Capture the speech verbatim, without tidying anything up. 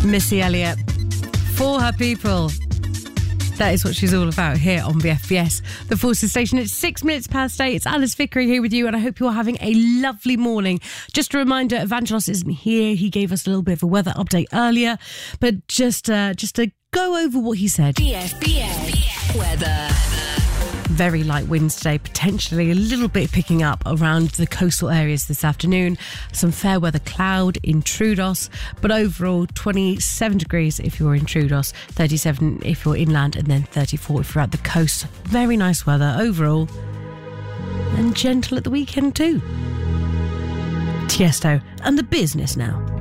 Missy Elliott, for her people. That is what she's all about here on B F B S, the Forces Station. It's six minutes past eight. It's Alice Vickery here with you, and I hope you're having a lovely morning. Just a reminder, Evangelos isn't here. He gave us a little bit of a weather update earlier, but just uh, just to go over what he said. B F B S weather. Very light winds today, potentially a little bit picking up around the coastal areas this afternoon. Some fair weather cloud in Troodos, but overall twenty-seven degrees if you're in Troodos, thirty-seven if you're inland, and then thirty-four if you're at the coast. Very nice weather overall, and gentle at the weekend too. Tiesto and The Business now.